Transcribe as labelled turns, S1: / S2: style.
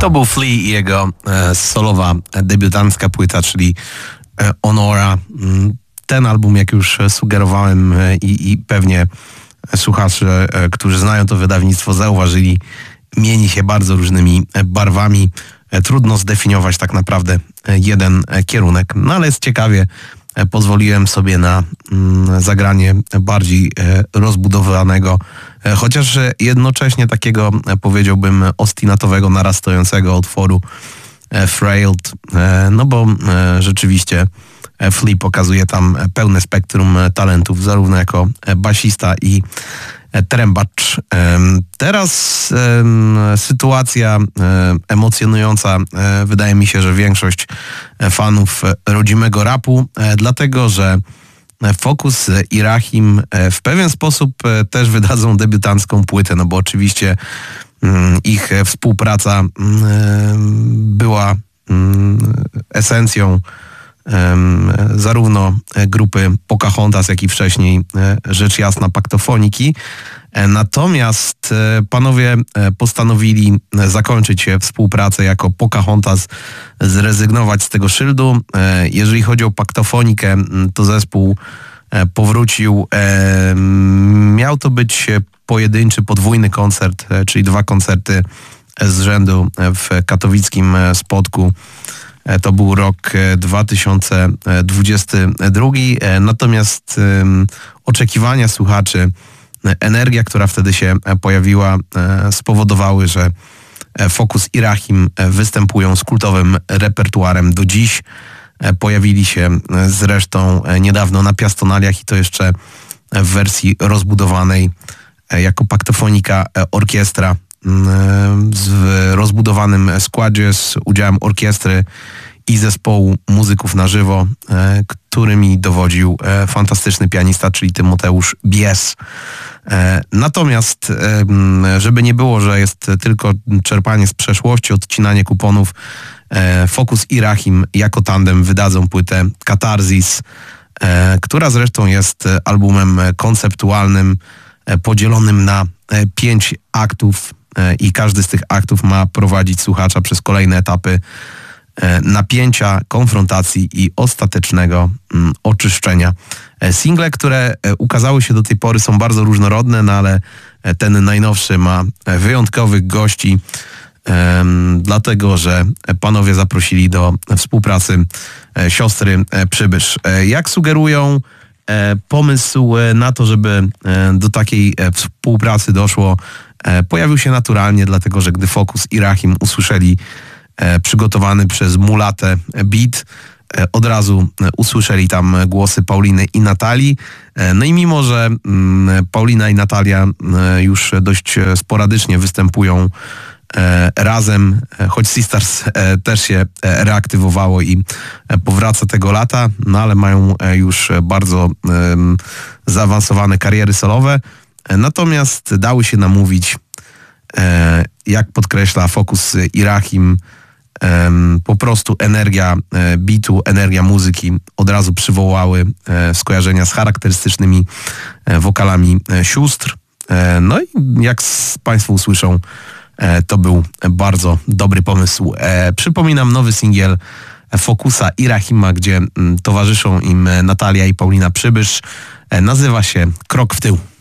S1: To był Flea i jego solowa debiutancka płyta, czyli Honora. Ten album, jak już sugerowałem i pewnie słuchacze, którzy znają to wydawnictwo, zauważyli, mieni się bardzo różnymi barwami. Trudno zdefiniować tak naprawdę jeden kierunek, no ale jest ciekawie. Pozwoliłem sobie na zagranie bardziej rozbudowanego, chociaż jednocześnie takiego, powiedziałbym, ostinatowego, narastającego utworu Frailed, no bo rzeczywiście Flea pokazuje tam pełne spektrum talentów, zarówno jako basista i trębacz. Teraz sytuacja emocjonująca. Wydaje mi się, że większość fanów rodzimego rapu, dlatego że Focus i Rahim w pewien sposób też wydadzą debiutancką płytę, no bo oczywiście ich współpraca była esencją zarówno grupy Pocahontas, jak i wcześniej rzecz jasna Paktofoniki. Natomiast panowie postanowili zakończyć współpracę jako Pocahontas, zrezygnować z tego szyldu. Jeżeli chodzi o Paktofonikę, to zespół powrócił. Miał to być pojedynczy, podwójny koncert, czyli 2 koncerty z rzędu w katowickim Spodku. To był rok 2022, natomiast oczekiwania słuchaczy, energia, która wtedy się pojawiła, spowodowały, że Focus i Rahim występują z kultowym repertuarem do dziś. Pojawili się zresztą niedawno na Piastonaliach i to jeszcze w wersji rozbudowanej jako Paktofonika Orkiestra w rozbudowanym składzie z udziałem orkiestry i zespołu muzyków na żywo, którymi dowodził fantastyczny pianista, czyli Tymoteusz Bies. Natomiast, żeby nie było, że jest tylko czerpanie z przeszłości, odcinanie kuponów, Focus i Rahim jako tandem wydadzą płytę Katarzis, która zresztą jest albumem konceptualnym, podzielonym na 5 aktów i każdy z tych aktów ma prowadzić słuchacza przez kolejne etapy napięcia, konfrontacji i ostatecznego oczyszczenia. Single, które ukazały się do tej pory, są bardzo różnorodne, no ale ten najnowszy ma wyjątkowych gości, dlatego że panowie zaprosili do współpracy siostry Przybysz. Jak sugerują, pomysł na to, żeby do takiej współpracy doszło, pojawił się naturalnie, dlatego że gdy Focus i Rahim usłyszeli przygotowany przez Mulatę beat, od razu usłyszeli tam głosy Pauliny i Natalii. No i mimo, że Paulina i Natalia już dość sporadycznie występują razem, choć Sisters też się reaktywowało i powraca tego lata, no ale mają już bardzo zaawansowane kariery solowe. Natomiast dały się namówić, jak podkreśla Focus i Rahim, po prostu energia beatu, energia muzyki od razu przywołały skojarzenia z charakterystycznymi wokalami sióstr. No i jak Państwo usłyszą, to był bardzo dobry pomysł. Przypominam nowy singiel Focusa i Rahima, gdzie towarzyszą im Natalia i Paulina Przybysz. Nazywa się Krok w tył.